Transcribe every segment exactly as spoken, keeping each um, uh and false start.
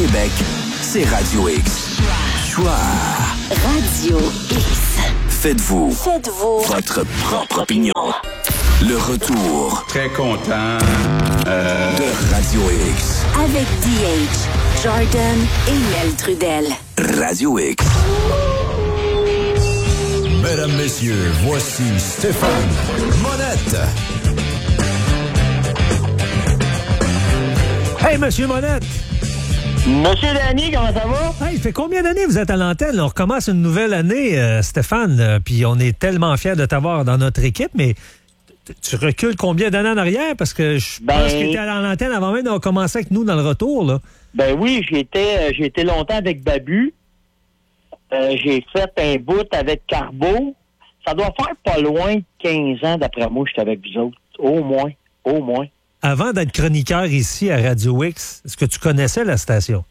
Québec, c'est Radio X. Choix. Radio X. Faites-vous. Faites-vous. Votre propre opinion. Le retour. Très content. Euh... De Radio X. Avec D H, Jordan et Mel Trudel. Radio X. Mesdames, messieurs, voici Stéphane Monette. Hey, Monsieur Monette! Monsieur Danny, comment ça va? Hey, il fait combien d'années vous êtes à l'antenne? On recommence une nouvelle année, euh, Stéphane, euh, puis on est tellement fiers de t'avoir dans notre équipe, mais t- tu recules combien d'années en arrière? Parce que je Ben- pense que tu étais à l'antenne avant même d'avoir commencé avec nous dans le retour, là. Ben oui, j'ai été, euh, j'ai été longtemps avec Babu. Euh, j'ai fait un bout avec Carbo. Ça doit faire pas loin de quinze ans, d'après moi, j'étais avec vous autres. Au moins, au moins. Avant d'être chroniqueur ici à Radio X, est-ce que tu connaissais la station?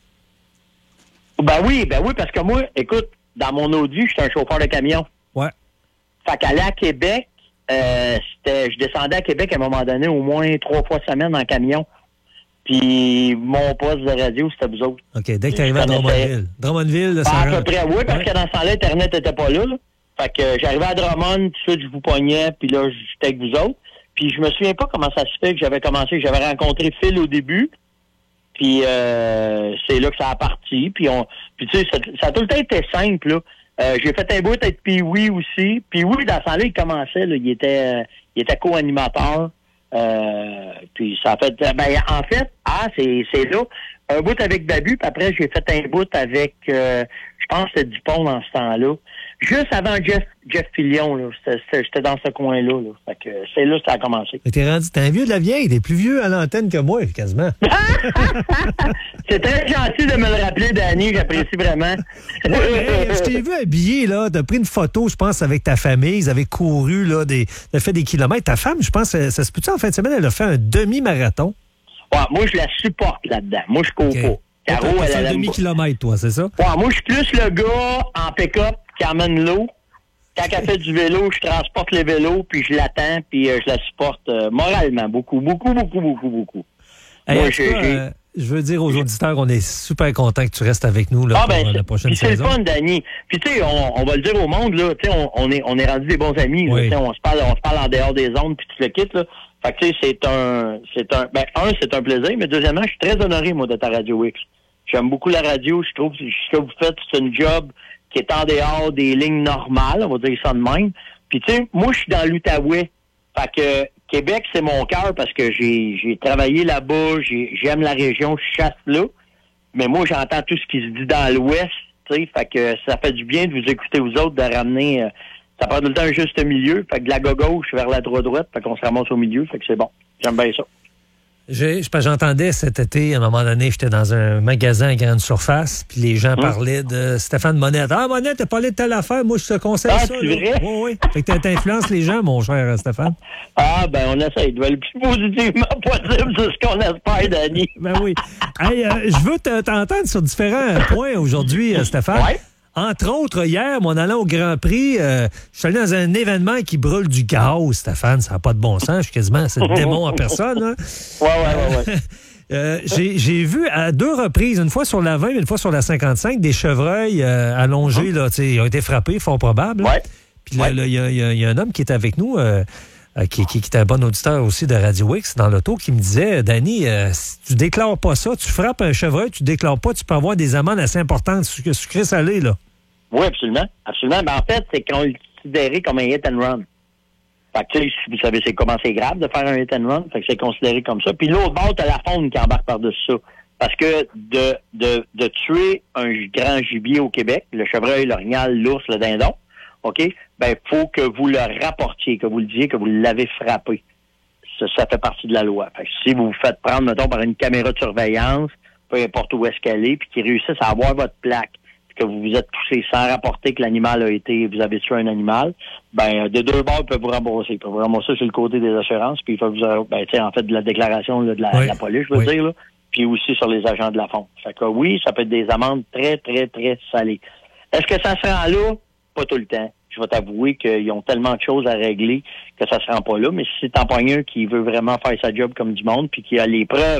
Ben oui, ben oui, parce que moi, écoute, dans mon autre vie, j'étais un chauffeur de camion. Ouais. Fait qu'aller à Québec, euh, c'était, je descendais à Québec à un moment donné au moins trois fois semaine en camion. Puis mon poste de radio, c'était vous autres. OK, dès que tu arrivais à Je connaissais- Drummondville. Drummondville, là, ça Ah, à rentre. peu près, oui, parce Ouais. que dans ce temps-là, Internet n'était pas là, là. Fait que euh, j'arrivais à Drummond, tout de suite, je vous pognais, puis là, j'étais avec vous autres. Puis je me souviens pas comment ça se fait que j'avais commencé. J'avais rencontré Phil au début, puis euh, c'est là que ça a parti. Puis, on, puis tu sais, ça, ça a tout le temps été simple, là. Euh, j'ai fait un bout avec Pee-Wee aussi. Pee-Wee, dans ce temps-là, il commençait, là, il était, euh, il était co-animateur. Euh, puis ça a fait... Ben, en fait, ah, c'est, c'est là. Un bout avec Babu, puis après, j'ai fait un bout avec... Euh, je pense que c'était Dupont dans ce temps-là. Juste avant Jeff, Jeff Fillion, là. C'était, c'était, j'étais dans ce coin-là, là. Fait que c'est là que ça a commencé. Mais t'es rendu, t'es un vieux de la vieille, t'es plus vieux à l'antenne que moi, quasiment. C'est très gentil de me le rappeler, Danny. J'apprécie vraiment. Ouais, mais je t'ai vu habillé, là. T'as pris une photo, je pense, avec ta famille. Ils avaient couru, là, des, t'as fait des kilomètres. Ta femme, je pense, ça, ça se peut-tu en fin de semaine, elle a fait un demi-marathon. Ouais, moi, je la supporte là-dedans. Moi, je cours OK. pas. Caro, T'as elle, fait elle un aime pas. demi-kilomètre, toi, c'est ça? Ouais, moi, je suis plus le gars en pick-up qui amène l'eau. Quand elle fait du vélo, je transporte les vélos, puis je l'attends, puis euh, je la supporte euh, moralement. Beaucoup, beaucoup, beaucoup, beaucoup, beaucoup. Hey, Moi, en tout j'ai- cas, j'ai- euh, je veux dire aux auditeurs, on est super contents que tu restes avec nous là, Ah, pour ben, euh, la c'est- prochaine puis c'est saison. le fun, Danny. Puis, tu sais, on, on va le dire au monde, là, tu sais, on, on est, on est rendu des bons amis. là, Oui. tu sais, on se parle, on se parle en dehors des ondes, puis tu le quittes, là. Fait que, tu sais, c'est un, c'est un, ben, un, c'est un plaisir, mais deuxièmement, je suis très honoré, moi, de ta Radio X. J'aime beaucoup la radio. Je trouve que ce que vous faites, c'est un job qui est en dehors des lignes normales, on va dire ça de même. Puis, tu sais, moi, je suis dans l'Outaouais. Fait que Québec, c'est mon cœur parce que j'ai, j'ai travaillé là-bas, j'ai, j'aime la région, je chasse là. Mais moi, j'entends tout ce qui se dit dans l'Ouest, tu sais. Fait que ça fait du bien de vous écouter, vous autres, de ramener... Euh, ça prend tout le temps un juste milieu. Fait que de la gauche vers la droite-droite, fait qu'on se ramasse au milieu. Fait que c'est bon. J'aime bien ça. J'ai- je- parce que J'entendais cet été, à un moment donné, j'étais dans un magasin à grande surface, puis les gens Hum. parlaient de Stéphane Monette. Ah, Monette, t'as parlé de telle affaire, moi, je te conseille Ah, ça. c'est là. vrai? Oui, oui. Fait que t'influences les gens, mon cher Stéphane. Ah, ben, on essaie de voir le plus positivement possible, c'est ce qu'on espère, Danny. Ben oui. Hey, euh, je veux te- t'entendre sur différents points aujourd'hui, euh, Stéphane. Ouais. Entre autres, hier, moi, en allant au Grand Prix, euh, je suis allé dans un événement qui brûle du gaz, Stéphane. Ça n'a pas de bon sens. Je suis quasiment, c'est le démon en personne. Hein. Ouais, ouais, ouais, ouais. Euh, j'ai, j'ai vu à deux reprises, une fois sur la vingt et une fois sur la cinquante-cinq, des chevreuils euh, allongés. Là, tu sais, ils ont été frappés, fort probable. Ouais. Puis là, Ouais. là, il y, a- il y a- il y a un homme qui était avec nous, euh, euh, qui, qui, qui était un bon auditeur aussi de Radio X dans l'auto, qui me disait, Danny, euh, si tu déclares pas ça, tu frappes un chevreuil, tu déclares pas, tu peux avoir des amendes assez importantes, sucré, sucré salé, là. Oui, absolument. Absolument. Ben, en fait, c'est qu'on est considéré comme un hit and run. Fait que, tu sais, vous savez, c'est comment c'est grave de faire un hit and run. Fait que c'est considéré comme ça. Puis l'autre bord, t'as la faune qui embarque par-dessus ça. Parce que de, de, de tuer un grand gibier au Québec, le chevreuil, l'orignal, l'ours, le dindon, OK? Ben, faut que vous le rapportiez, que vous le disiez, que vous l'avez frappé. Ça, ça fait partie de la loi. Fait que si vous vous faites prendre, mettons, par une caméra de surveillance, peu importe où est-ce qu'elle est, puis qu'ils réussissent à avoir votre plaque, que vous vous êtes touché sans rapporter que l'animal a été, vous avez tué un animal, ben, de deux bords, ils peuvent vous rembourser. Ils peuvent vous rembourser sur le côté des assurances, puis ils peuvent vous, ben, tu sais, en fait, de la déclaration là, de, la, Oui. de la police, je veux Oui. dire, là, puis aussi sur les agents de la fonte. Fait que oui, ça peut être des amendes très, très, très salées. Est-ce que ça se rend là? Pas tout le temps. Je vais t'avouer qu'ils ont tellement de choses à régler que ça se rend pas là, mais si t'en pognes un qui veut vraiment faire sa job comme du monde, puis qui a les preuves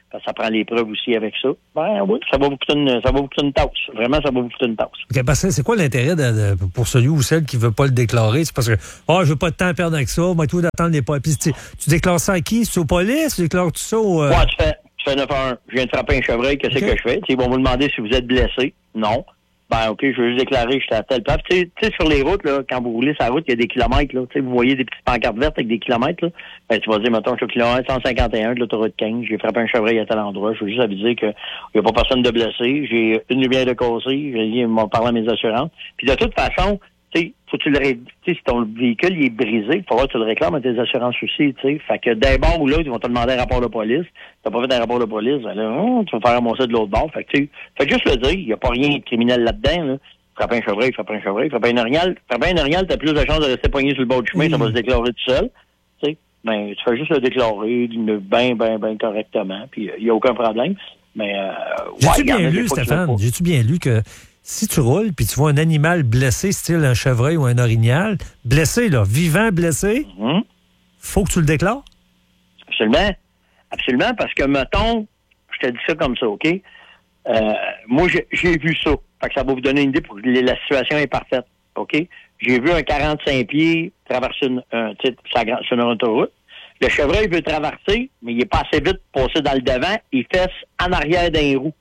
parce que ça prend les preuves aussi avec ça. Ben oui, ça va vous coûter une, ça va vous coûter une tasse. Vraiment, ça va vous coûter une tasse. OK, parce que c'est quoi l'intérêt de, de, pour celui ou celle qui ne veut pas le déclarer? C'est parce que, ah, oh, je veux pas de temps à perdre avec ça, moi, tout d'attendre les papiers. Tu, tu déclares ça à qui? C'est aux police? Tu déclares tout ça au... Euh... Ouais, tu fais, tu fais neuf un. Je viens de frapper un chevreuil, qu'est-ce okay. que je fais? T'sais, ils vont vous demander si vous êtes blessé. Non. Ben, OK, je veux juste déclarer que j'étais à telle place. Tu sais, sur les routes, là, quand vous roulez sur la route, il y a des kilomètres, là. Tu sais, vous voyez des petites pancartes vertes avec des kilomètres, là. Ben, tu vas dire, mettons, je suis au kilomètre cent cinquante et un de l'autoroute quinze, j'ai frappé un chevreuil à tel endroit. Je veux juste aviser qu'il n'y a pas personne de blessé. J'ai une lumière de cassée. Ils m'ont parlé à mes assurances. Puis de toute façon, tu sais, faut que tu le ré... tu sais, si ton véhicule il est brisé, il faut voir que tu le réclames à tes assurances aussi, tu sais. Fait que d'un bord ou l'autre, ils vont te demander un rapport de police. T'as pas fait un rapport de police, ben là, oh, tu vas faire ramasser de l'autre bord. Fait que tu sais, fait que juste le dire, il n'y a pas rien de criminel là-dedans, là. Frapper un chevreuil, frapper un chevreuil, frapper un orignal. Frapper un orignal, t'as plus de chances de rester poigné sur le bord du chemin, mmh. ça va se déclarer tout seul. Tu sais, ben, tu fais juste le déclarer bien, bien, bien correctement, puis il n'y a aucun problème. Mais, euh, J'ai-tu ouais, bien lu, Stéphane, j'ai-tu bien lu que si tu roules puis tu vois un animal blessé, style un chevreuil ou un orignal, blessé, là, vivant, blessé, mm-hmm. faut que tu le déclares? Absolument. Absolument, parce que, mettons, je te dis ça comme ça, OK? Euh, moi, j'ai, j'ai vu ça. Fait que ça va vous donner une idée pour que la situation est parfaite, OK? J'ai vu un quarante-cinq pieds traverser une, un, sur une autoroute. Le chevreuil veut traverser, mais il est pas assez vite pour passer dans le devant. Il fesse en arrière d'un roue.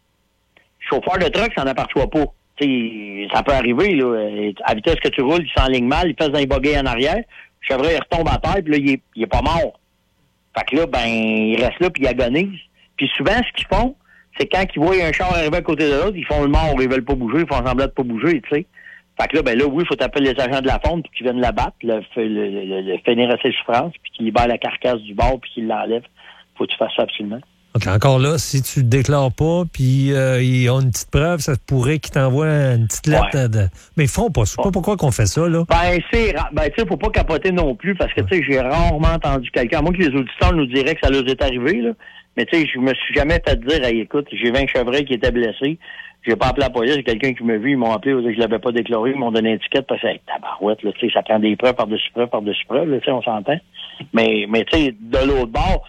Le chauffeur de truck, ça n'en aperçoit pas. T'sais, ça peut arriver, là. À vitesse que tu roules, il s'enligne mal, il fait un buggy en arrière. Le chevreuil, il retombe à terre, puis là, il est, il est pas mort. Fait que là, ben, il reste là, puis il agonise. Puis souvent, ce qu'ils font, c'est quand ils voient un char arriver à côté de l'autre, ils font le mort, ils veulent pas bouger, ils font semblant de pas bouger, tu sais. Fait que là, ben là, oui, il faut appeler les agents de la fonte pour qu'ils viennent l'abattre, le, le, le, le finir à ses souffrances, puis qu'ils libèrent la carcasse du bord, puis qu'ils l'enlèvent. Faut que tu fasses ça absolument. OK, encore là, si tu ne déclares pas, puis euh, ils ont une petite preuve, ça pourrait qu'ils t'envoient une petite lettre. Ouais. De... Mais ils font pas. Je sais pas pourquoi qu'on fait ça, là. Ben, c'est ben, tu sais, faut pas capoter non plus, parce que, tu sais, j'ai rarement entendu quelqu'un, à moins que les auditeurs nous diraient que ça leur est arrivé, là. Mais, tu sais, je me suis jamais fait dire, hey, écoute, j'ai vingt chevreuils qui étaient blessés. J'ai pas appelé la police, j'ai quelqu'un qui m'a vu, ils m'ont appelé, je l'avais pas déclaré, ils m'ont donné une étiquette parce que, hey, tabarouette, là, tu sais, ça prend des preuves par-dessus preuves par-dessus preuves, là, tu sais, on s'entend. Mais, mais, tu sais, de l'autre bord,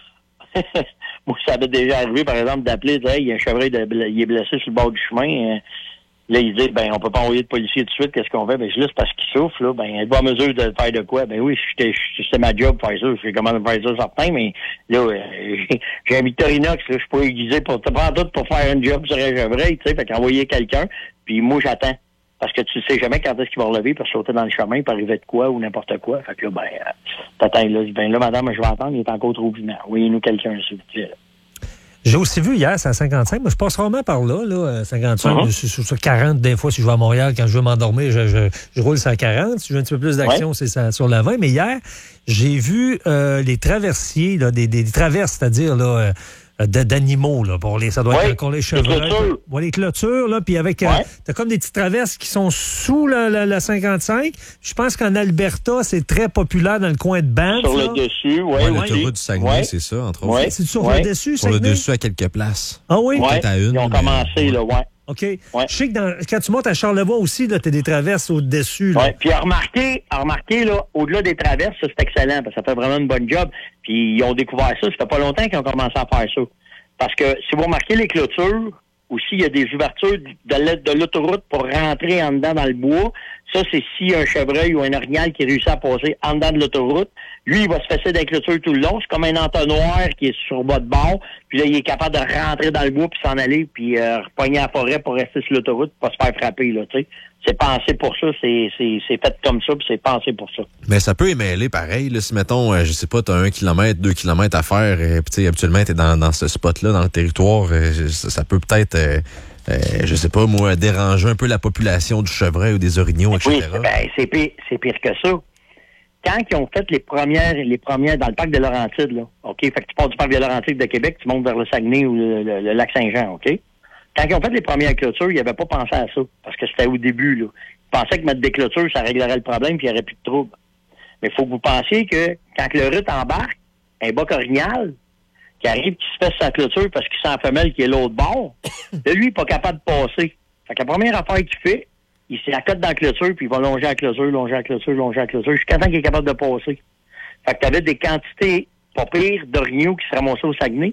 moi, ça m'est déjà arrivé, par exemple, d'appeler, de dire, hey, il y a un chevreuil, de, il est blessé sur le bord du chemin. Euh, là, il dit, ben, on peut pas envoyer de policier tout de suite, qu'est-ce qu'on fait? Ben, je dis, là, c'est parce qu'il souffle, là. Ben, elle est en mesure de faire de quoi? Ben oui, c'était, c'était ma job de faire ça. Je fais comment de faire ça, certain, mais là, euh, j'ai un Victorinox, là. Je suis pas aiguisé pour, te prendre tout pour faire un job sur un chevreuil, tu sais. Fait qu'envoyer quelqu'un, puis moi, j'attends. Parce que tu sais jamais quand est-ce qu'il va relever pour sauter dans le chemin, pour arriver de quoi ou n'importe quoi. Fait que là, ben, euh, t'attends, là. Ben là, madame, je vais attendre, il est encore trop vivant. Envoyez-nous quelqu'un, s'il vous plaît, là. J'ai aussi vu hier, c'est à cinquante-cinq. Moi, je passe rarement par là, là, cinquante-cinq. Uh-huh. Je suis sur quarante, des fois, si je vais à Montréal, quand je veux m'endormir, je, je, je roule sur quarante. Si je veux un petit peu plus d'action, ouais. c'est ça, sur la vingt. Mais hier, j'ai vu euh, les traversiers, là, des, des, des traverses, c'est-à-dire là, euh, d'animaux, là, pour les, ça doit ouais. être encore les chevreuils. Les clôtures. Ouais, les clôtures, là, puis avec, ouais. euh, t'as comme des petites traverses qui sont sous la, la, la cinquante-cinq. Je pense qu'en Alberta, c'est très populaire dans le coin de Banff. Sur là. le dessus, oui. Ouais, ouais, l'autoroute ouais. du Saguenay, ouais. c'est ça, entre autres. Ouais. C'est sur ouais. le dessus, Sur Saguenay? le dessus à quelques places. Ah oui? Ouais. À une, ils ont mais... commencé, ouais. là, ouais. OK. Ouais. Je sais que dans, quand tu montes à Charlevoix aussi, tu as des traverses au-dessus. Oui, puis à remarquer, à remarquer là, au-delà des traverses, ça, c'est excellent, parce que ça fait vraiment une bonne job. Puis ils ont découvert ça, ça fait pas longtemps qu'ils ont commencé à faire ça. Parce que si vous remarquez les clôtures, aussi, il y a des ouvertures de l'autoroute pour rentrer en dedans dans le bois. Ça, c'est si un chevreuil ou un orignal qui réussit à passer en dedans de l'autoroute. Lui, il va se fesser des clôtures tout le long. C'est comme un entonnoir qui est sur votre bord. Puis là, il est capable de rentrer dans le bois puis s'en aller, puis euh, repogner la forêt pour rester sur l'autoroute pour pas se faire frapper, là, tu sais. C'est pensé pour ça, c'est, c'est, c'est fait comme ça, puis c'est pensé pour ça. Mais ça peut émêler pareil, là, si mettons, euh, je sais pas, t'as un kilomètre, deux kilomètres à faire, euh, puis tu sais, habituellement, t'es dans, dans ce spot-là, dans le territoire, euh, ça, ça peut peut-être, euh, euh, je sais pas, moi, déranger un peu la population du chevreuil ou des orignaux, et cetera. Oui, ben, c'est pire, c'est pire que ça. Quand ils ont fait les premières, les premières dans le parc de Laurentides, là, OK? Fait que tu pars du parc de Laurentides de Québec, tu montes vers le Saguenay ou le, le, le lac Saint-Jean, OK? Quand ils ont fait les premières clôtures, ils n'avaient pas pensé à ça, parce que c'était au début, là. Ils pensaient que mettre des clôtures, ça réglerait le problème, puis il n'y aurait plus de trouble. Mais il faut que vous pensiez que quand le ruth embarque, un boc orignal qui arrive, qui se fait sa clôture parce qu'il sent la femelle qui est l'autre bord, là, lui, il n'est pas capable de passer. Fait que la première affaire qu'il fait, il s'accote dans la clôture, puis il va longer la clôture, longer la clôture, longer la clôture, jusqu'à temps qu'il est capable de passer. Fait que tu avais des quantités pas pires d'orignaux qui se ramassaient au Saguenay.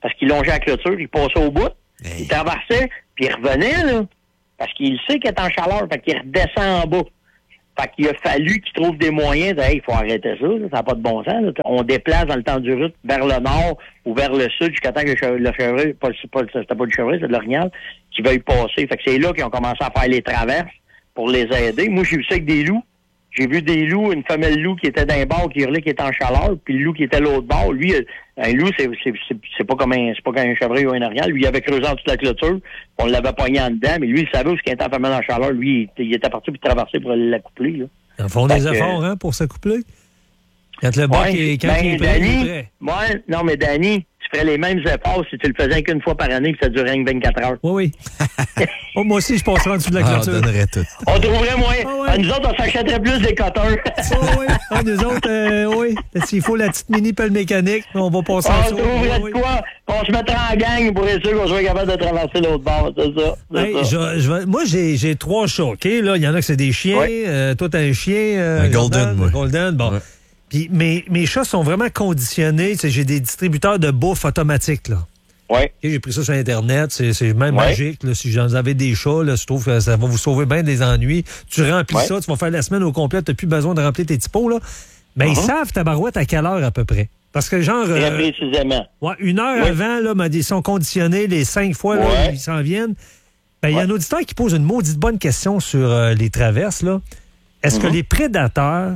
parce qu'il longeait la clôture, il passait au bout, hey. il traversait, puis il revenait, là, parce qu'il sait qu'il est en chaleur, fait qu'il redescend en bas. Fait qu'il a fallu qu'il trouve des moyens de, hey, il faut arrêter ça, là, ça n'a pas de bon sens. Là. On déplace dans le temps du route vers le nord ou vers le sud jusqu'à temps que le, le chevreuil, pas, pas, c'était pas du chevreuil, c'est de l'orignal, qui veuille passer. Fait que c'est là qu'ils ont commencé à faire les traverses pour les aider. Moi, j'ai vu ça avec des loups. J'ai vu des loups, une femelle loup qui était d'un bord, qui hurlait, qui était en chaleur, puis le loup qui était l'autre bord. Lui, un loup, c'est, c'est, c'est, c'est pas comme un, c'est pas comme un chevreuil ou un orignal. Lui, il avait creusé en dessous de la clôture, on l'avait pogné en dedans, mais lui, il savait où ce qu'il était en femelle en chaleur. Lui, il, il était parti pour traverser pour aller l'accoupler, là. Ils font des efforts, hein, pour s'accoupler. Quand le bac ouais, est, quand ben, il est prêt, Danny, il est prêt. Ouais, non, mais Danny, tu ferais les mêmes efforts si tu le faisais qu'une fois par année et que ça durait vingt-quatre heures. Oui, oui. Oh, moi aussi, je passerais en dessous de la Ah, clôture. on donnerait tout. On trouverait moyen. Ah, ouais. Ah, nous autres, on s'achèterait plus des coteurs. Oh, oui. Ah, nous autres, euh, oui. S'il faut la petite mini pelle mécanique, on va passer en On dessous. trouverait Oui, de quoi? On se mettrait en gang pour être sûr qu'on soit capable de traverser l'autre bord. C'est ça. C'est hey, ça. je, je vais, moi, j'ai, j'ai trois chats, OK? Là, il y en a que c'est des chiens. Ouais. Euh, toi, t'as un chien. Euh, Un golden, Jordan, moi. un golden, bon. Ouais. Puis mes, mes chats sont vraiment conditionnés. Tu sais, j'ai des distributeurs de bouffe automatiques, là. Oui. Okay, j'ai pris ça sur Internet. C'est, c'est même Ouais. magique. Là. Si vous avez des chats, là, je trouve que ça va vous sauver bien des ennuis. Tu remplis Ouais. ça, tu vas faire la semaine au complet. Tu n'as plus besoin de remplir tes petits pots. Là. Mais ils Uh-huh. savent ta barouette à quelle heure à peu près. Parce que genre... Très euh, précisément. ouais, une heure Ouais. avant, là, ben, ils sont conditionnés les cinq fois là, Ouais. ils s'en viennent. Ben, il y a Ouais. un auditeur qui pose une maudite bonne question sur euh, les traverses. Là. Est-ce Mm-hmm. que les prédateurs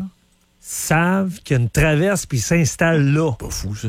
savent qu'il y a une traverse puis ils s'installent là? Pas fou, ça.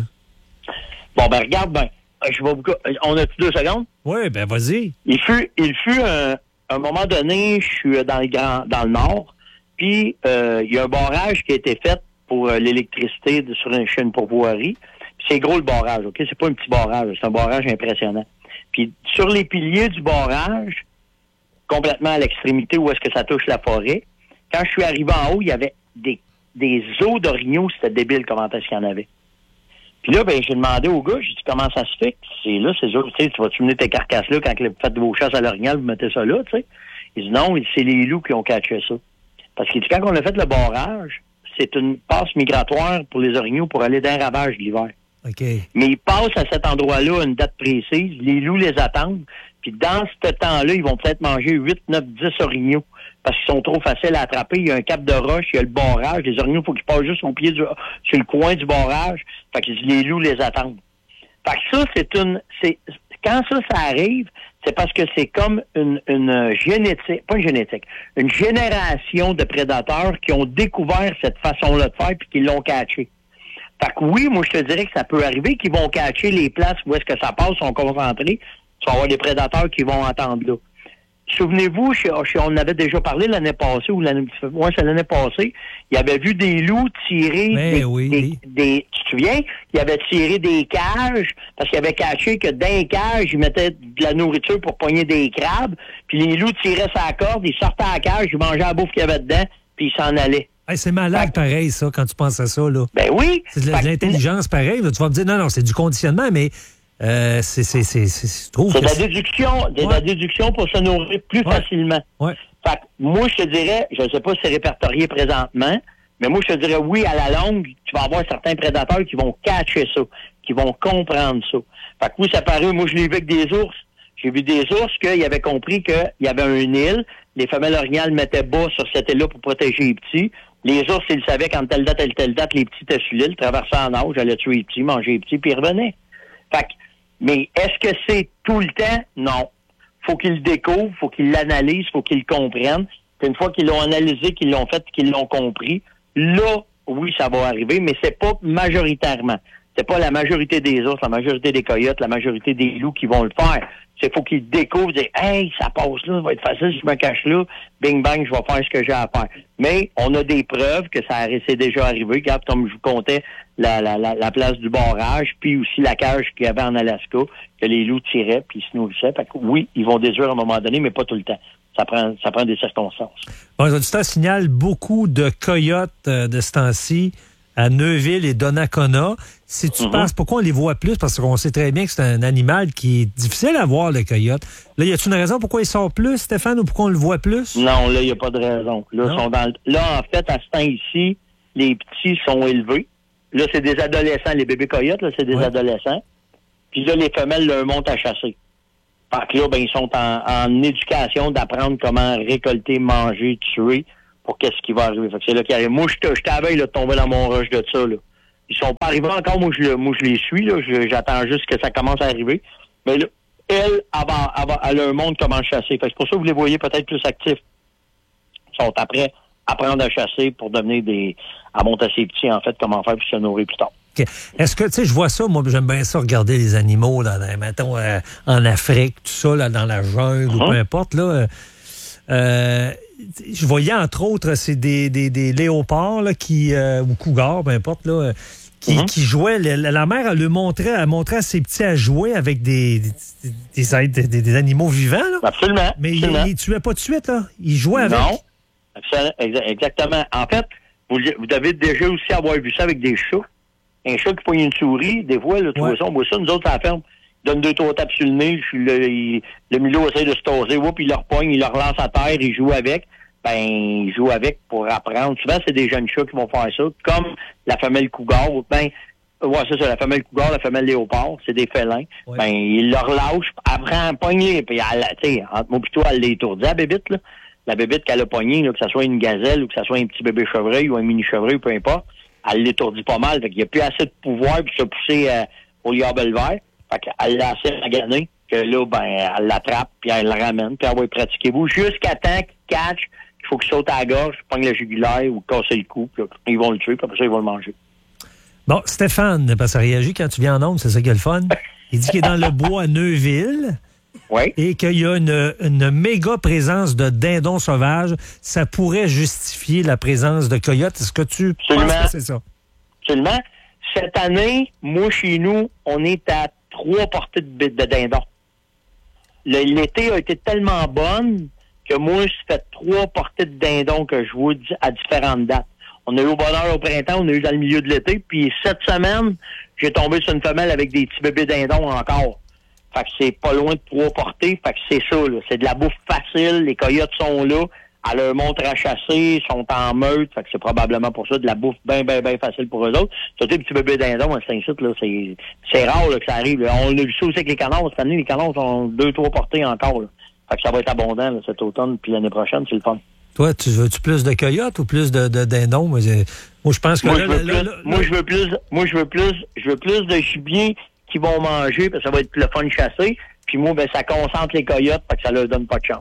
Bon, ben, regarde, ben, je vais vous... On a-tu deux secondes? Oui, ben vas-y. Il fut, il fut un, un moment donné, je suis dans le grand, dans le nord, puis euh, il y a un barrage qui a été fait pour euh, l'électricité de, sur une chaîne pourvoirie. Puis c'est gros le barrage, ok? C'est pas un petit barrage, c'est un barrage impressionnant. Puis sur les piliers du barrage, complètement à l'extrémité où est-ce que ça touche la forêt, quand je suis arrivé en haut, il y avait des, des eaux d'orignaux, c'était débile comment est-ce qu'il y en avait. Puis là, ben, j'ai demandé au gars, j'ai dit, comment ça se fait que c'est là, ces autres, tu sais, tu vas-tu mener tes carcasses là, quand vous faites vos chasses à l'orignal, vous mettez ça là, tu sais? Il dit, non, c'est les loups qui ont catché ça. Parce qu'il dit, quand on a fait le barrage, c'est une passe migratoire pour les orignaux pour aller d'un ravage l'hiver. OK. Mais ils passent à cet endroit-là à une date précise, les loups les attendent, puis dans ce temps-là, ils vont peut-être manger huit, neuf, dix orignaux, parce qu'ils sont trop faciles à attraper. Il y a un cap de roche, il y a le barrage, les orignaux, il faut qu'ils passent juste au pied du, sur le coin du barrage, fait que les loups les attendent. Fait que ça, c'est une... c'est quand ça, ça arrive, c'est parce que c'est comme une, une génétique, pas une génétique, une génération de prédateurs qui ont découvert cette façon-là de faire puis qui l'ont catché. Fait que oui, moi, je te dirais que ça peut arriver qu'ils vont catcher les places où est-ce que ça passe, sont concentrés. Tu vas avoir des prédateurs qui vont entendre là. Souvenez-vous, je, je, on avait déjà parlé l'année passée, ou l'année, ouais, c'est l'année passée, il avait vu des loups tirer Ben des, oui, des, oui. des... Tu te souviens? Il avait tiré des cages, parce qu'il avait caché que dans les cages, il mettait de la nourriture pour pogner des crabes, puis les loups tiraient sa corde, ils sortaient à la cage, ils mangeaient la bouffe qu'il y avait dedans, puis ils s'en allaient. Hey, c'est malade pareil, ça, quand tu penses à ça. Là. Ben oui! C'est de, Fait de l'intelligence pareil. Là. Tu vas me dire, non, non, c'est du conditionnement, mais euh, c'est, c'est, c'est, c'est, je trouve C'est que de la c'est... déduction, de Ouais. la déduction pour se nourrir plus Ouais. facilement. Ouais. Fait que moi, je te dirais, je ne sais pas si c'est répertorié présentement, mais moi, je te dirais, oui, à la longue, tu vas avoir certains prédateurs qui vont catcher ça, qui vont comprendre ça. Fait que oui, ça paraît, moi, je l'ai vu avec des ours. J'ai vu des ours qu'ils avaient compris qu'il y avait une île, les femelles orignales mettaient bas sur cette île-là pour protéger les petits. Les ours, ils savaient qu'en telle date, telle, telle date, les petits étaient sur l'île, traversaient en nage, allaient tuer les petits, manger les petits, puis ils revenaient. Fait que, mais est-ce que c'est tout le temps? Non. Faut qu'ils le découvrent, faut qu'ils l'analysent, faut qu'ils le comprennent. Puis une fois qu'ils l'ont analysé, qu'ils l'ont fait, qu'ils l'ont compris, là, oui, ça va arriver, mais c'est pas majoritairement. C'est pas la majorité des ours, la majorité des coyotes, la majorité des loups qui vont le faire. C'est faut qu'ils découvrent, dire, hey, ça passe là, ça va être facile, je me cache là, bing bang, je vais faire ce que j'ai à faire. Mais on a des preuves que ça c'est déjà arrivé. Regarde, comme je vous comptais, la, la, la, la place du barrage, puis aussi la cage qu'il y avait en Alaska, que les loups tiraient puis ils se nourrissaient. Fait que oui, ils vont déduire à un moment donné, mais pas tout le temps. Ça prend, ça prend des circonstances. Bon, les auditeurs signalent beaucoup de coyotes euh, de ce temps-ci à Neuville et Donnacona. Si tu Mm-hmm. penses, pourquoi on les voit plus? Parce qu'on sait très bien que c'est un animal qui est difficile à voir, le coyote. Là, y a-t-il une raison pourquoi il sort plus, Stéphane, ou pourquoi on le voit plus? Non, là, il n'y a pas de raison. Là, Non. sont dans, là, en fait, à ce temps-ci, les petits sont élevés. Là, c'est des adolescents. Les bébés coyotes, là, c'est des Ouais. adolescents. puis là, les femelles leur montent à chasser. Fait que là, ben, ils sont en, en éducation d'apprendre comment récolter, manger, tuer pour qu'est-ce qui va arriver. Fait que c'est là qu'il arrive. Moi, je t'avais de tomber dans mon rush de ça, là. Ils sont pas arrivés encore, moi je, le, moi, je les suis, là. Je, j'attends juste que ça commence à arriver. Mais là, elle, elle, va, elle, va, elle a un monde comment chasser. Fait que c'est pour ça que vous les voyez peut-être plus actifs. Ils sont après apprendre à chasser pour devenir des... à monter à ses petits, en fait, comment faire pour se nourrir plus tard. Okay. Est-ce que, tu sais, je vois ça, moi, j'aime bien ça, regarder les animaux, dans, dans, mettons, euh, en Afrique, tout ça, là, dans la jungle, mm-hmm. ou peu importe, là. Euh, je voyais, entre autres, c'est des, des, des léopards, là, qui, euh, ou cougars, peu importe, là, qui, mm-hmm. qui jouaient. La, la mère, elle le montrait, elle montrait à ses petits à jouer avec des, des, des, des, des, des animaux vivants, là. Absolument. Mais absolument. ils ne tuaient pas de suite, là. Ils jouaient avec. Non. Exactement. En fait, vous, vous devez déjà aussi avoir vu ça avec des chats. Un chat qui pogne une souris, des fois, là, tu ouais. vois ça, on voit ça, nous autres, à la ferme, ils donnent deux, trois tapes sur le nez, le, il, le mulot essaie de se toser, puis il leur pogne, il leur lance à terre, il joue avec. Ben, il joue avec pour apprendre. Souvent, c'est des jeunes chats qui vont faire ça, comme la femelle cougar. Ben, ouais, c'est ça, la femelle cougar, la femelle léopard, c'est des félins. Ouais. Ben, il leur lâche, apprend à pogner, puis elle, tu sais, entre moi plutôt, elle l'étourdit, la bébite, là. La bébite qu'elle a pognée, là, que ce soit une gazelle ou que ce soit un petit bébé chevreuil ou un mini chevreuil, peu importe, elle l'étourdit pas mal. Fait qu'il n'y a plus assez de pouvoir pour se pousser euh, au liable vert. Fait qu'elle l'a assez magané que là, ben, elle l'attrape, puis elle le ramène, puis elle va y pratiquer vous jusqu'à temps qu'il catch, il faut qu'il saute à la gorge, pogne la jugulaire ou casser le cou, puis là, ils vont le tuer, puis après ça, ils vont le manger. Bon, Stéphane, parce que ça réagit quand tu viens en ondes, c'est ça qui est le fun. Il dit qu'il est dans le bois à Neuville. Oui. Et qu'il y a une, une méga présence de dindons sauvages. Ça pourrait justifier la présence de coyotes. Est-ce que tu Absolument. penses que c'est ça? Absolument. Cette année, moi, chez nous, on est à trois portées de, de dindons. Le, l'été a été tellement bonne que moi, ça fait trois portées de dindons que je vois à différentes dates. On a eu au bonheur au printemps, on a eu dans le milieu de l'été, puis cette semaine, j'ai tombé sur une femelle avec des petits bébés dindons encore. Fait que c'est pas loin de trois portées. Fait que c'est ça, là. C'est de la bouffe facile. Les coyotes sont là. Elle leur montre à chasser. Sont en meute. Fait que c'est probablement pour ça de la bouffe bien, bien, bien facile pour eux autres. Surtout les petits bébés dindons, c'est un site, là. C'est, c'est rare, là, que ça arrive. Là. On a vu ça aussi avec les canards. Cette année, les canards sont deux, trois portées encore, là. Fait que ça va être abondant, là, cet automne. Puis l'année prochaine, c'est le fun. Toi, tu veux-tu plus de coyotes ou plus de, de dindons? Moi, moi, je pense que moi, là, je veux là, plus, là, là, moi, je veux plus, moi, je veux plus, je veux plus de gibier qui vont manger, parce que ça va être le fun de chasser. Puis moi, ben, ça concentre les coyotes, parce que ça leur donne pas de chance.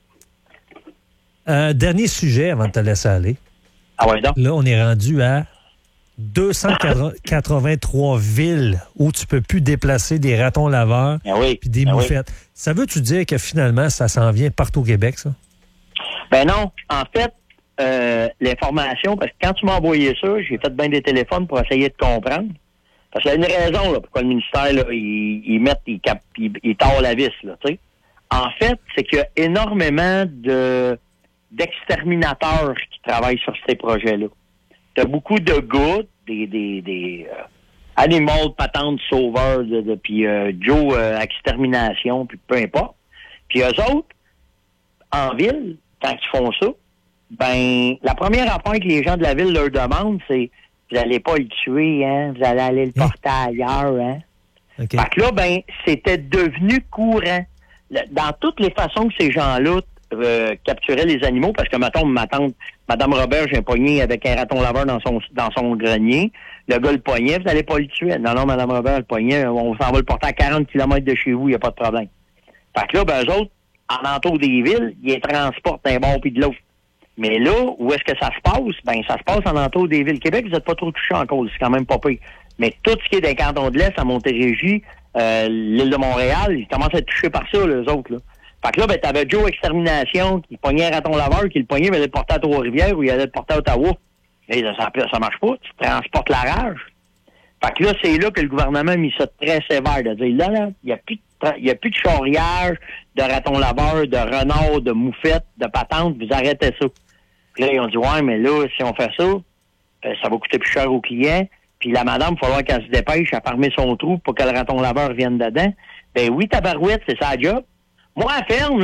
Euh, dernier sujet avant de te laisser aller. Ah ouais, donc? Là, on est rendu à deux cent quatre-vingt-trois villes où tu peux plus déplacer des ratons laveurs et oui, puis des moufettes. Oui. Ça veut-tu dire que finalement, ça s'en vient partout au Québec, ça? Ben non. En fait, euh, l'information, parce que quand tu m'as envoyé ça, j'ai fait bien des téléphones pour essayer de comprendre. Parce qu'il y a une raison là, pourquoi le ministère, là, il, il met, il, cap, il, il tord la vis, là, tu sais. En fait, c'est qu'il y a énormément de d'exterminateurs qui travaillent sur ces projets-là. Il y a beaucoup de gars, des, des, des euh, animaux de patente sauveurs, de, de, puis euh, Joe euh, extermination, puis peu importe. Puis eux autres, en ville, quand ils font ça, ben la première affaire que les gens de la ville leur demandent, c'est vous allez pas le tuer, hein? Vous allez aller le porter ailleurs, hein? Okay. Fait que là, ben, c'était devenu courant. Dans toutes les façons que ces gens-là euh, capturaient les animaux, parce que, mettons, ma tante, Mme Robert, j'ai un poignet avec un raton laveur dans son dans son grenier. Le gars le poignait, vous allez pas le tuer. Non, non, Mme Robert, le poignet, on s'en va le porter à quarante kilomètres de chez vous, il n'y a pas de problème. Fait que là, ben, eux autres, en entour des villes, ils les transportent d'un bord puis de l'autre. Mais là, où est-ce que ça se passe? Ben, ça se passe en entour des villes. Québec, vous n'êtes pas trop touchés encore, c'est quand même pas pire. Mais tout ce qui est des cantons de l'Est, à Montérégie, euh, l'île de Montréal, ils commencent à être touchés par ça, les autres, là. Fait que là, ben, t'avais Joe Extermination qui pognait un raton laveur, qui le pognait, mais allait le porter à Trois-Rivières ou il allait le porter à Ottawa. Et ça, ça, ça marche pas, tu transportes la rage. Fait que là, c'est là que le gouvernement a mis ça très sévère, de dire, là, là, il n'y a plus de, il y a plus de charriage, de raton laveur, de renard, de moufette, de patente, vous arrêtez ça. Puis là, ils ont dit, ouais, mais là, si on fait ça, euh, ça va coûter plus cher aux clients. Puis la madame, il va falloir qu'elle se dépêche à fermer son trou pour que le raton laveur vienne dedans. Ben oui, tabarouette, c'est sa job. Moi, à ferme, là,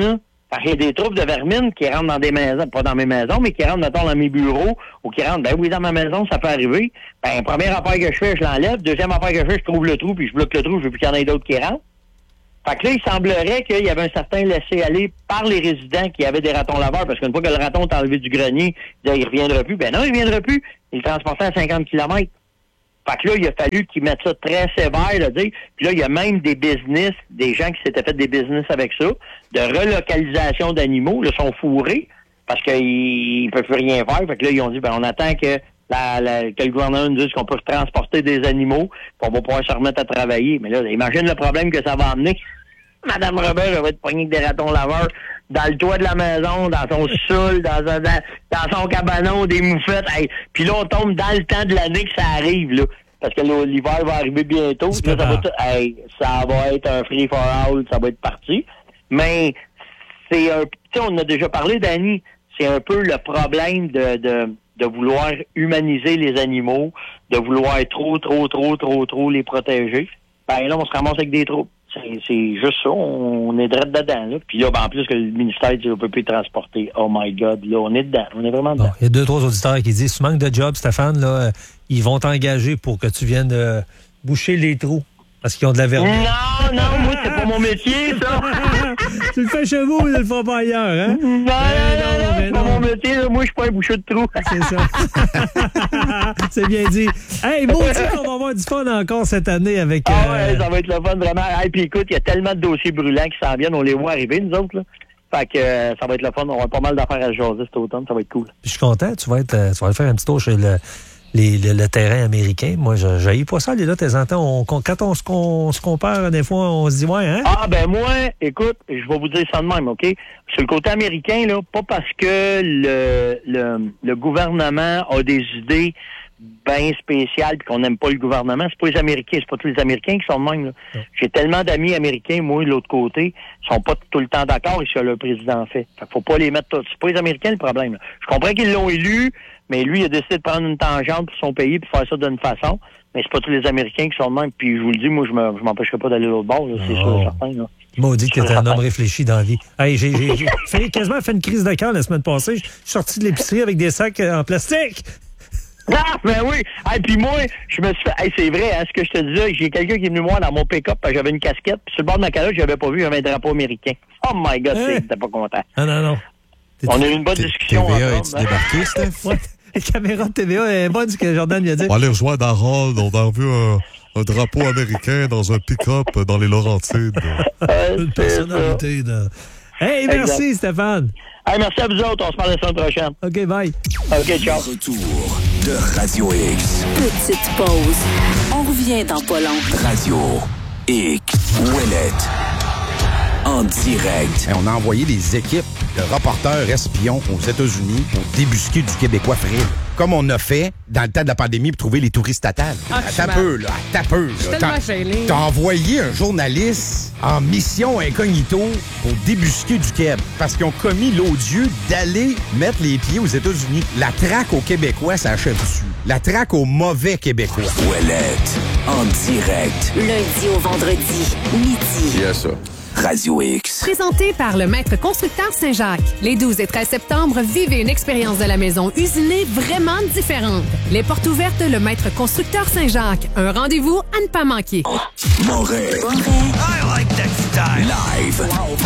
Parce qu'il y a des troupes de vermine qui rentrent dans des maisons, pas dans mes maisons, mais qui rentrent, mettons, dans mes bureaux, ou qui rentrent, ben oui, dans ma maison, ça peut arriver. Ben, première affaire que je fais, je l'enlève. Deuxième affaire que je fais, je trouve le trou, puis je bloque le trou, je veux plus qu'il y en ait d'autres qui rentrent. Fait que là, il semblerait qu'il y avait un certain laisser-aller par les résidents qui avaient des ratons laveurs, parce qu'une fois que le raton est enlevé du grenier, il ne reviendra plus. Ben non, il ne reviendra plus. Il le transportait à cinquante kilomètres. Fait que là, il a fallu qu'ils mettent ça très sévère, là, dire. Puis là, il y a même des business, des gens qui s'étaient fait des business avec ça, de relocalisation d'animaux, là, sont fourrés, parce qu'ils ne peuvent plus rien faire. Fait que là, ils ont dit, ben, on attend que, la, la, que le gouvernement nous dise qu'on peut transporter des animaux, puis on va pouvoir se remettre à travailler. Mais là, imagine le problème que ça va amener. Madame Robert, elle va être poignée avec des ratons laveurs dans le toit de la maison, dans son sol, dans, un, dans, dans son cabanon, des moufettes. Hey. Puis là, on tombe dans le temps de l'année que ça arrive, là. Parce que là, l'hiver va arriver bientôt. Là, ça, va t- hey, ça va être un free for all, ça va être parti. Mais c'est un... Tu sais, on a déjà parlé, Danny, c'est un peu le problème de, de, de vouloir humaniser les animaux, de vouloir trop, trop, trop, trop, trop les protéger. Ben là, on se ramasse avec des troupes. C'est, c'est juste ça, on est direct dedans, là. Puis là, ben, en plus que le ministère dit on peut plus transporter. Oh my God, là, on est dedans, on est vraiment dedans. Bon, il y a deux, trois auditeurs qui disent, si tu manques de job, Stéphane, là, euh, ils vont t'engager pour que tu viennes euh, boucher les trous. Parce qu'ils ont de la vermine. Non, non, moi, c'est pas mon métier, ça. Tu le fais chez vous, mais tu le feras pas ailleurs, hein? Non, non, non, non, c'est pas mon métier, là. Moi, je suis pas un boucheux de trous. C'est ça. C'est bien dit. Hey, maudit qu'on va avoir du fun encore cette année avec... Euh... Ah ouais, ça va être le fun, vraiment. Hey, puis écoute, il y a tellement de dossiers brûlants qui s'en viennent, on les voit arriver, nous autres, là. Fait que euh, ça va être le fun, on va avoir pas mal d'affaires à jaser cet automne, ça va être cool. Puis je suis content, tu vas être, euh, tu vas faire un petit tour chez le... Les, le, le terrain américain. Moi, je j'haïs pas ça, les là, tes entends. On, quand on se, on se compare, des fois, on se dit, ouais, hein? Ah, ben moi, écoute, je vais vous dire ça de même, OK? Sur le côté américain, là, pas parce que le, le, le gouvernement a des idées bien spéciales et qu'on n'aime pas le gouvernement, c'est pas les Américains, c'est pas tous les Américains qui sont de même, là. Ouais. J'ai tellement d'amis américains, moi, de l'autre côté, ils sont pas tout le temps d'accord avec ce que le président fait. Fait qu'il faut pas les mettre tous. C'est pas les Américains le problème, là. Je comprends qu'ils l'ont élu, mais lui, il a décidé de prendre une tangente pour son pays pour faire ça d'une façon. Mais c'est pas tous les Américains qui sont de même. Puis je vous le dis, moi, je me, je m'empêcherai pas d'aller de l'autre bord, là, c'est sûr et certain, là. Maudit que t'es un homme réfléchi dans la vie. Hey, j'ai, j'ai, j'ai fait, quasiment fait une crise de cœur la semaine passée. Je suis sorti de l'épicerie avec des sacs en plastique. Ah, ben oui! Hey, puis moi, je me suis fait... Hey, c'est vrai, hein, ce que je te disais, j'ai quelqu'un qui est venu moi dans mon pick-up, parce que j'avais une casquette, puis sur le bord de ma calotte, j'avais pas vu, j'avais un drapeau américain. Oh my God, hein? T'étais pas content. Ah non, non. On a eu une bonne discussion T V A, ensemble. es-tu débarqué, Steph? Ouais. Les caméras de T V A est bonne, ce que Jordan lui a dit. On va aller rejoindre Harold, on a vu un, un drapeau américain dans un pick-up dans les Laurentides. Euh, une personnalité, là. Hey, merci, exact. Stéphane. Hey, merci à vous autres. On se parle la semaine prochaine. OK, bye. OK, ciao. Retour de Radio X. Petite pause. On revient dans pas long. Radio X. Ouellette. En direct. Et on a envoyé des équipes de reporters espions aux États-Unis pour débusquer du Québécois frêle. Comme on a fait dans le temps de la pandémie pour trouver les touristes totales. Ah, t'as peu, là. T'as peu, là. T'as, t'as envoyé un journaliste en mission incognito pour débusquer du Québec parce qu'ils ont commis l'odieux d'aller mettre les pieds aux États-Unis. La traque aux Québécois, ça achève dessus. La traque aux mauvais Québécois. Ouellette. En direct. Lundi au vendredi, midi. Il y a ça. Radio X. Présenté par le Maître Constructeur Saint-Jacques. Les douze et treize septembre, vivez une expérience de la maison usinée vraiment différente. Les portes ouvertes, le Maître Constructeur Saint-Jacques. Un rendez-vous à ne pas manquer. Moret. I like that style. Live.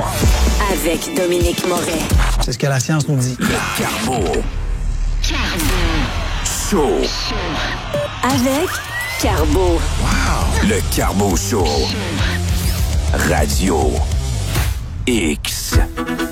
Avec Dominique Moret. C'est ce que la science nous dit. Le Carbo. Carbo. Show. Avec Carbo. Wow. Le Carbo Show. Radio X.